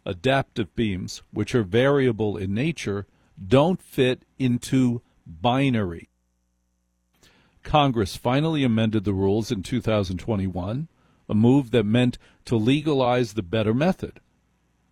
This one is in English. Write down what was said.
Adaptive beams, which are variable in nature, don't fit into binary. Congress finally amended the rules in 2021, a move that meant to legalize the better method.